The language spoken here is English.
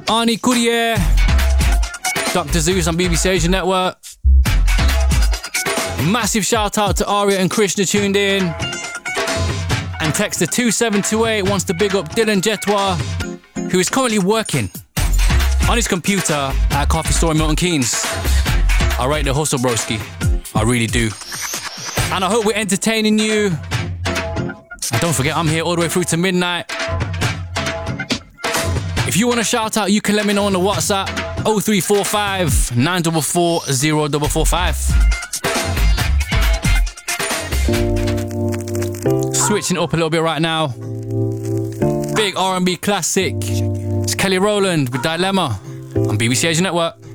Arnie Courier, Dr. Zeus on BBC Asian Network. Massive shout out to Arya and Krishna tuned in. And texter 2728 wants to big up Dylan Jetwa, who is currently working on his computer at a coffee store in Milton Keynes. I rate the hustle, broski. I really do. And I hope we're entertaining you. And don't forget, I'm here all the way through to midnight. If you want to shout out, you can let me know on the WhatsApp 0345 944 0445. Switching up a little bit right now. Big R&B classic. It's Kelly Rowland with Dilemma on BBC Asian Network.